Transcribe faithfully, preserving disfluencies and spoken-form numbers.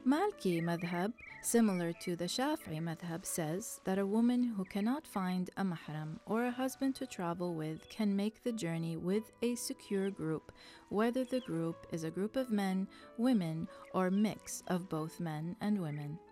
Malki madhab, similar to the Shafi'i madhab, says that a woman who cannot find a mahram or a husband to travel with can make the journey with a secure group, whether the group is a group of men, women, or mix of both men and women.